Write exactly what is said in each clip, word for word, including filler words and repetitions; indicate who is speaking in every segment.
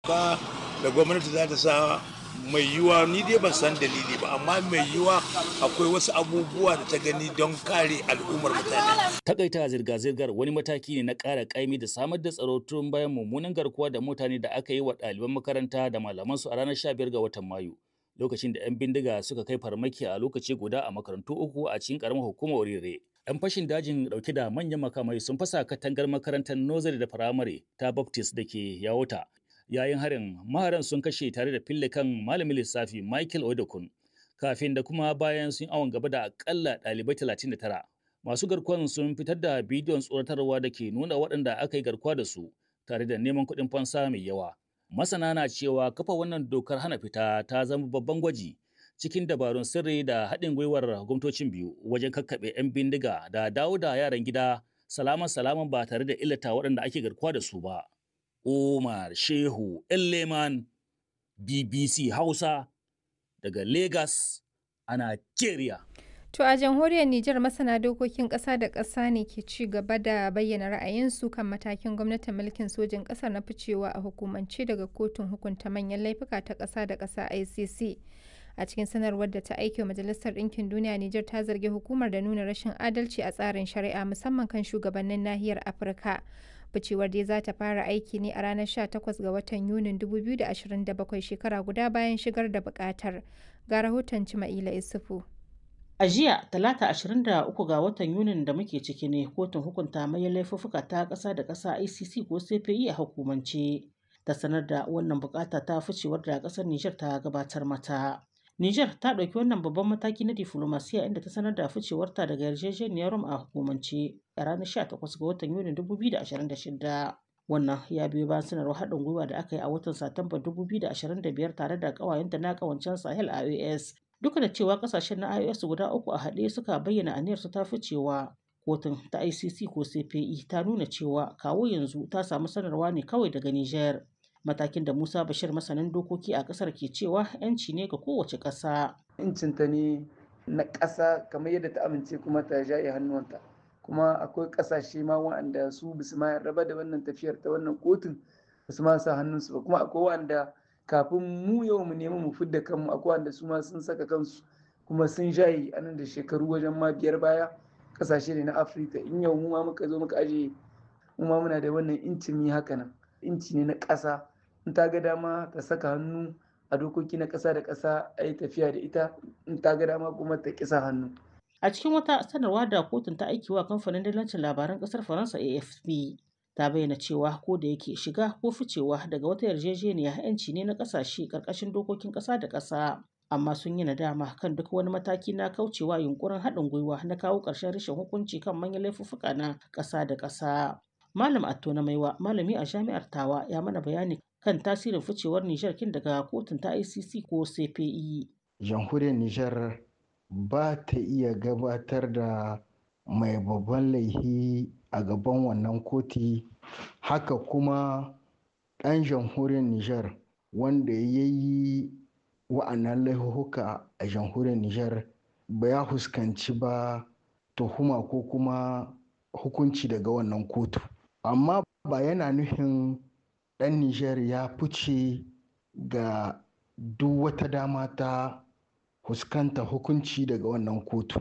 Speaker 1: Ka da gwamnati za ta sa mai yiwuwa ni dai ban san dalili ba amma mai yiwuwa akwai wasu abubuwa da ta gani don kare al'ummar mutane.
Speaker 2: Takaita zirga-zirgar wani mataki ne na ƙara ƙaimi da samar da tsaro tun bayan mummunan garkuwa da mutane da aka yi wa ɗaliban makaranta da malamansu a ranar sha biyar ga watan Mayu. Lokacin da 'yan bindiga suka kai farmaki a lokaci guda a makarantu uku a cikin ƙaramar hukumar Orire. 'Yan fashin dajin ɗauke da manyan makamai sun fasa katangar makarantar nursery da firamare ta Baptist da ke Yawota. Yayin harin, maharan sun kashe tare da fille kan malamin lissafi Michael Odokun, kafin da kuma bayan sun awon gaba da akalla ɗalibai talatin da tara. Masu garkuwan sun fitar da bidiyon tsoratarwa da ke nuna waɗanda aka yi garkuwa da su, tare da neman kuɗin fansa mai yawa. Masana na cewa kafa wannan dokar hana fita ta zama babban gwaji cikin dabarun sirri da haɗin gwiwar gwamnatocin biyu wajen kakkaɓe 'yan bindiga da dawo da yaran gida salaman salaman ba tare da illata waɗanda ake garkuwa da su ba. Umar Shehu Elleman, B B C Hausa, daga Lagos a Najeriya.
Speaker 3: To a jamhuriyar Nijar masana dokokin ƙasa da ƙasa ne ke ci gaba da bayyana ra'ayinsu kan matakin gwamnatin mulkin sojin ƙasar na ficewa a hukumance daga kotun hukunta manyan laifuka ta ƙasa da ƙasa I C C. A cikin sanarwar da ta aike Majalisar Ɗinkin Duniya, Nijar ta zargi hukumar da nuna rashin adalci a tsarin shari'a musamman kan shugabannin nahiyar Afirka. Ficewar dai za ta fara aiki ne a ranar sha takwas ga watan Yunin dubu biyu da ashirin da bakwai, shekara guda bayan shigar da buƙatar. Ga rahoton Cima'ila Isufu.
Speaker 4: A jiya, Talata ashirin da uku ga watan Yunin da muke ciki ne kotun hukunta manyan laifuffuka ta ƙasa da ƙasa I C C ko C P I a hukumance ta sanar da wannan bukata ta ficewar da ƙasar Nijar ta gabatar mata. Nijar ta ɗauki wannan babban mataki na diflomasiya inda ta sanar da ficewarta daga yarjejeniyar Rome a hukumance a ranar sha takwas ga watan Yunin dubu biyu da ashirin da shida. Wannan ya biyo bayan sanarwar haɗin gwiwa da aka yi a watan Satumba dubu biyu da ashirin da biyar tare da ƙawayenta na ƙawancen Sahel I O S. Duka da cewa kasashen na I O S guda uku a haɗe suka bayyana aniyarsu ta ficewa, kotun ta I C C ko C P I ta nuna cewa kawo yanzu ta samu sanarwa ne kawai daga Nijar. Matakin da Musa Bashir masanin dokoki a ƙasar ke cewa 'yanci ne ga kowace ƙasa.
Speaker 5: Incinta ne na ƙasa kamar yadda ta amince kuma ta jaye hannuwanta. Kuma akwai ƙasashe ma waɗanda su bisu ma raba da wannan tafiyar ta wannan kotun basu ma sa hannunsu ba, kuma akwai waɗanda kafin mu yau mu nemi mu fidda kanmu akwai wanda su ma sun saka kansu kuma sun jaye a nan da shekaru wajen ma biyar baya. Kasashe ne na Afirka, in yau mu ma muka zo muka aje mu ma muna da wannan incin mi haka nan, inci ne na ƙasa, in ta ga dama ta saka hannu a dokoki na ƙasa da ƙasa a yi tafiya da ita, in ta ga dama kuma ta ƙi sa hannu.
Speaker 4: A cikin wata sanarwa da kotun ta aiki wa kamfanin dillancin labaran ƙasar Faransa A F P, ta bayyana cewa ko da yake shiga ko ficewa daga wata yarjejeniya 'yanci ne na ƙasashe ƙarƙashin dokokin ƙasa da ƙasa, amma sun yi nadama kan duk wani mataki na kaucewa yunkurin haɗin gwiwa na kawo ƙarshen rashin hukunci kan manyan laifuffuka na ƙasa da ƙasa. Malam Atto na Maiwa, malami a Jami'ar Tawa, ya mana bayani kan tasirin ficewar Nijar kin daga kotun ta I C C ko C P I.
Speaker 6: Jamhuriyar Nijar ba ta iya gabatar da mai babban laifi a gaban wannan koti, haka kuma ɗan jamhuriyar Nijar wanda ya yi wa'annan laifuka a jamhuriyar Nijar ba ya fuskanci ba tuhuma ko kuma hukunci daga wannan kotu. Amma ba yana nufin ɗan Nijar ya fice ga duk wata dama ta fuskanta hukunci daga wannan kotu.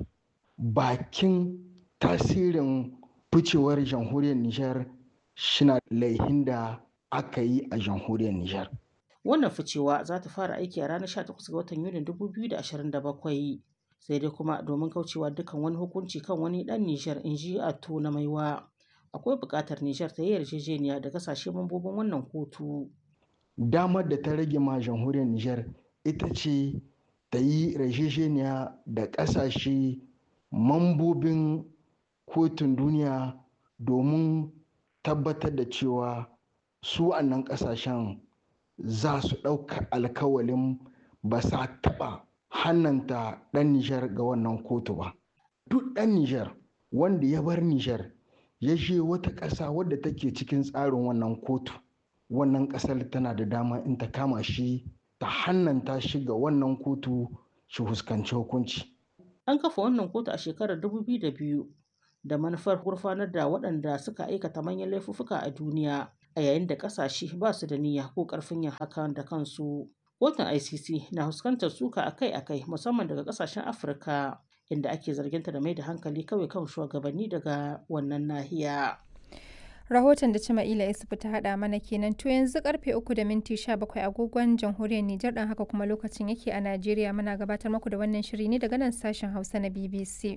Speaker 6: Bakin tasirin ficewar jamhuriyar Nijar shina laihin da aka yi a jamhuriyar Nijar.
Speaker 4: Wannan ficewa za ta fara aiki a ranar sha takwas ga watan Yunin dubu biyu da ashirin da bakwai, sai dai kuma domin kaucewa dukkan wani hukunci kan wani ɗan Nijar, in ji Atto na Maiwa, akwai buƙatar Nijar ta yi yarjejeniya da kasashe mambobin wannan kotu.
Speaker 6: Damar da ta rage ma jamhuriyar Nijar ita ce ta yi yarjejeniya da ƙasashe mambobin kotun duniya domin tabbatar da cewa su wannan ƙasashen za su ɗauka alkawalin ba sa taɓa hannanta ɗan Nijar ga wannan kotu ba. Duk ɗan Nijar wanda ya bar Nijar ya je wata ƙasa wadda take cikin tsarin wannan kotu, wannan ƙasar tana da dama in ta kama shi ta hannanta shi ga wannan kotu shi fuskanci hukunci.
Speaker 4: An kafa wannan kotu a shekarar dubu biyu da biyu da manufar gurfanar da waɗanda suka aikata manyan laifuffuka a duniya. a yayin da ƙasashe ba su da niyya ko ƙarfin yin hakan da kansu. Kotun I C C na fuskantar suka akai-akai musamman daga ƙasashen Afirka inda ake zarginta da mai da hankali kawai kan shugabanni daga wannan nahiya.
Speaker 3: Rahoton da Cima'ila Isufu ta haɗa mana kenan to yanzu karfe uku da minti sha bakwai agogon jamhuriyar Nijar ɗan haka kuma lokacin yake a Najeriya muna gabatar muku da wannan shiri ne daga nan sashen Hausa na B B C.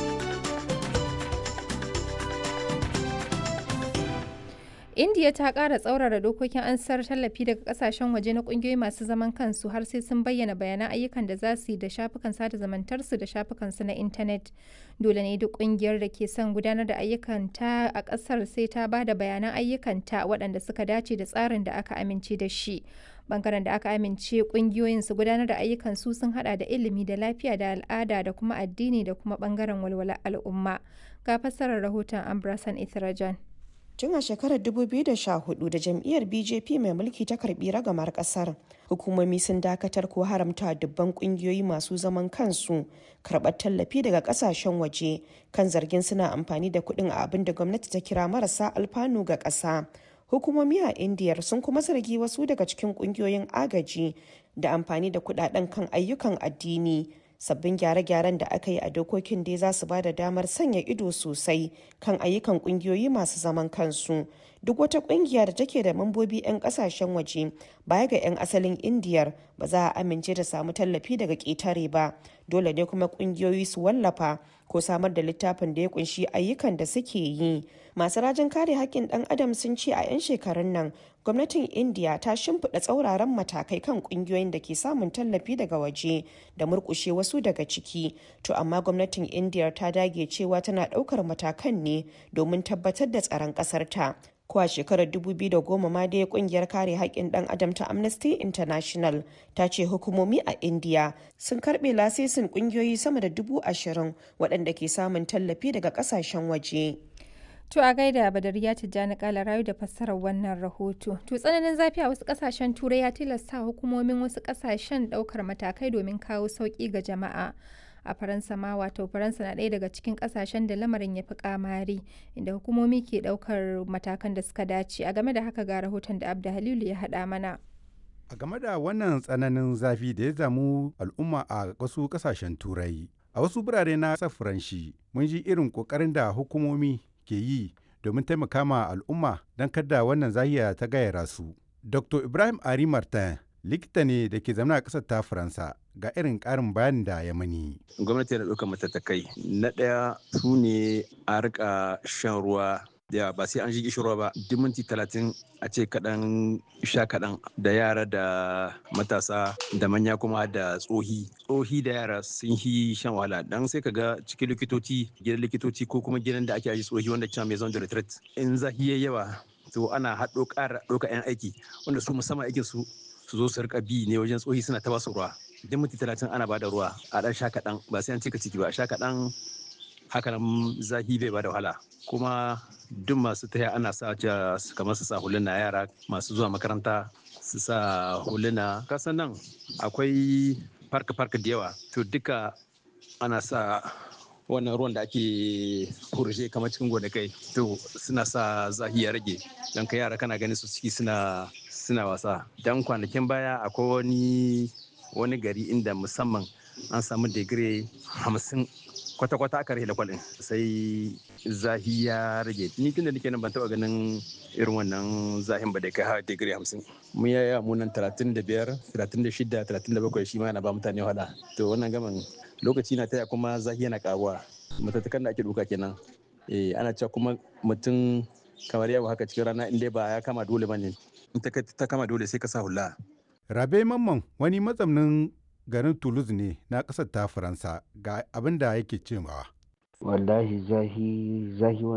Speaker 3: Indiya ta ƙara tsaurara dokokin ansar tallafi daga kasashen waje na ƙungiyoyi masu zaman kansu har sai sun bayyana bayanan ayyukan da za su yi da shafukan sada zumuntarsu da shafukansu na intanet. Dole ne duk ƙungiyar da ke son gudanar da ayyukanta a ƙasar sai ta ba da bayanan ayyukanta waɗanda suka dace da tsarin da aka amince da shi. Bangaren da aka amince ƙungiyoyin su gudanar da ayyukan su sun hada da ilimi da lafiya da al'ada da kuma addini da kuma bangaren walwalar al'umma. Ga fassarar rahoton Ambrasan Ithrajan.
Speaker 7: Tun a shekarar dubu biyu da sha hudu da jam'iyyar B J P mai mulki ta karbi ragamar kasar, hukumomi sun dakatar ko haramta dubban kungiyoyi masu zaman kansu karɓar tallafi daga kasashen waje kan zargin suna amfani da kuɗin a abin da gwamnati ta kira marasa alfanu ga ƙasa. Hukumomi a Indiyar sun kuma zargi wasu daga cikin kungiyoyin agaji da amfani da kuɗaɗen kan ayyukan addini. Sabbin gyare-gyaren da aka yi a dokokin dai za su ba da damar sanya ido sosai kan ayyukan kungiyoyi masu zaman kansu. Duk wata kungiya da take da mambobi 'yan kasashen waje baya ga 'yan asalin Indiyar ba za a amince da samu tallafi daga ƙetare ba. Dole ne kuma kungiyoyi su wallafa ko samar da littafin da ya kunshi ayyukan da suke yi. Masu rajin kare haƙƙin ɗan adam sun ce a 'yan shekarun nan gwamnatin Indiya ta shimfiɗa tsauraran matakai kan ƙungiyoyin da ke samun tallafi daga waje da murƙushe wasu daga ciki. To amma gwamnatin Indiya ta dage cewa tana ɗaukar matakan ne domin tabbatar da tsaron ƙasar ta. Ko a shekarar dubu biyu da goma ma dai kungiyar kare haƙƙin ɗan adam ta Amnesty International ta ce hukumomi a Indiya sun karɓe lasisin ƙungiyoyi sama da dubu ashirin waɗanda ke samun tallafi daga ƙasashen waje.
Speaker 3: To a gaida Badariya Tijjani Kala rayu da fassarar wannan rahoto. To tsananin zafi a wasu kasashen Turai ya tilasta hukumomin wasu kasashen daukar matakai domin kawo sauki ga jama'a. A Faransa ma wato Faransa na ɗaya daga cikin kasashen da lamarin ya fi kamari inda hukumomi ke daukar matakan da suka dace. A game da haka ga rahoton da Abda Halilu ya haɗa mana.
Speaker 8: A game da wannan tsananin zafi da ya zamu al'umma a wasu kasashen Turai. A wasu birane na ƙasar Faranshi mun ji irin ƙoƙarin da hukumomi ke yi domin taimaka ma al'umma don kada wannan zahiya ta gayyara su. Doctor Ibrahim Ari Martin likita ne da ke zama a ƙasar ta Faransa ga irin ƙarin bayanin da ya mani.
Speaker 9: Gwamnati na ɗaukar matattakai. Na ɗaya su ne a rika shan ruwa da ba sai an shi gishirwa ba duk minti talatin a ce kaɗan sha kaɗan da yara da matasa da manya kuma da tsohi tsohi da yara sun yi shan wahala dan sai kaga cikin likitoci gidan likitoci ko kuma gidan da ake aji tsohi wanda cewa mai zon da retreat in zahi yawa to ana haɗo ƙara ɗauka 'yan aiki wanda su musamman aikin su su zo su rika bi ne wajen tsohi suna ta basu ruwa duk minti talatin ana bada ruwa a ɗan sha kaɗan ba sai an cika ciki ba a sha kaɗan haka nan zahi bai bada wahala kuma duk masu taya ana sa kamar su sa huluna yara masu zuwa makaranta su sa huluna kasan nan akwai farka farka da yawa to duka ana sa wannan ruwan da ake kurje kamar cikin gonakai to suna sa zahi ya rage don ka yara kana ganin su ciki suna suna wasa dan kwanakin baya akwai wani wani gari inda musamman an samu digiri hamsin kwata-kwata aka rahe lakwalin sai zahi ya rage ni tun da nake nan ban taba ganin irin wannan zahin ba da kai har digiri hamsin mun yaya mu nan talatin da biyar talatin da shida talatin da bakwai shi ma yana ba mutane wahala to wannan gaman lokaci na taya kuma zahi yana karuwa matattakan da ake duka kenan eh ana cewa kuma mutum kamar yau haka cikin rana inda ba ya kama dole bane in ta kama dole sai ka sa hula.
Speaker 8: Rabe Mamman wani mazaunin garin Toulouse ne na ƙasar ta Faransa ga abin da yake cewa.
Speaker 6: Wallahi zahi zahi